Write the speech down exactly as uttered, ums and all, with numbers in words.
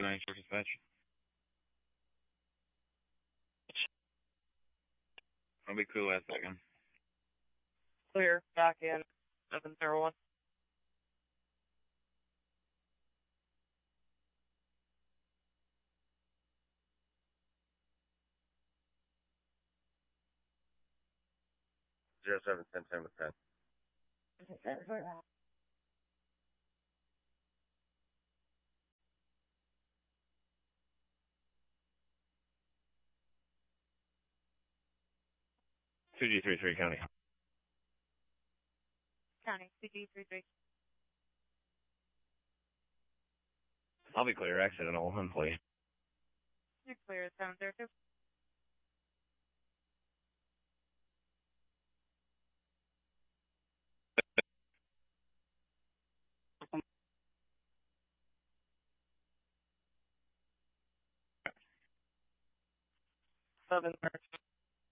nine four dispatch. I'll be cool last second. Clear, back in, seven zero one. Zero seven ten ten with ten. Two G three three county. County, two G three three. I'll be clear, accidental, employee. You're clear, seven zero two. Seven zero two.